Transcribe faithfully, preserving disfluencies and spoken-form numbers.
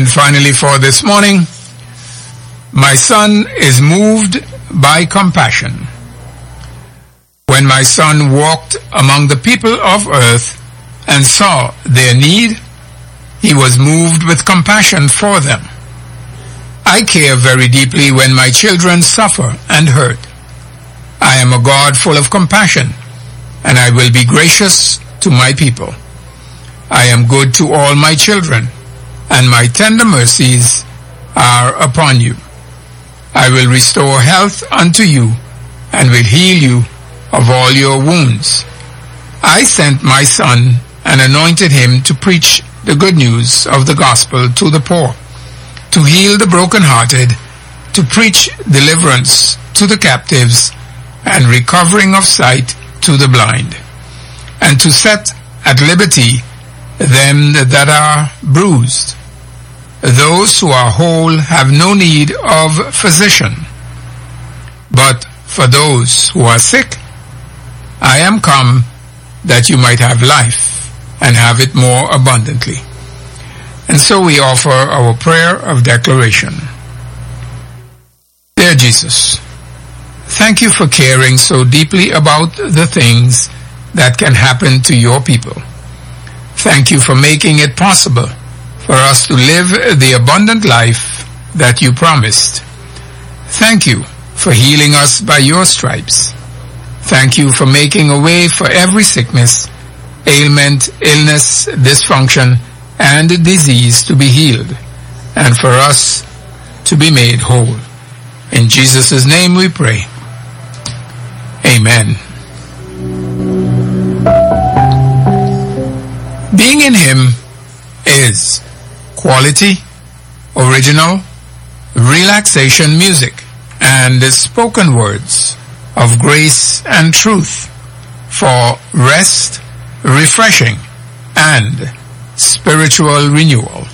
And finally for this morning, my son is moved by compassion. When my son walked among the people of earth and saw their need, he was moved with compassion for them. I care very deeply when my children suffer and hurt. I am a God full of compassion, and I will be gracious to my people. I am good to all my children, and my tender mercies are upon you. I will restore health unto you, and will heal you of all your wounds. I sent my son and anointed him to preach the good news of the gospel to the poor, to heal the brokenhearted, to preach deliverance to the captives, and recovering of sight to the blind, and to set at liberty them that are bruised. Those who are whole have no need of physician, but for those who are sick, I am come that you might have life and have it more abundantly. And so we offer our prayer of declaration. Dear Jesus, thank you for caring so deeply about the things that can happen to your people. Thank you for making it possible for us to live the abundant life that you promised. Thank you for healing us by your stripes. Thank you for making a way for every sickness, ailment, illness, dysfunction, and disease to be healed, and for us to be made whole. In Jesus' name we pray. Amen. Being in him is quality, original, relaxation music, and spoken words of grace and truth for rest, refreshing, and spiritual renewal.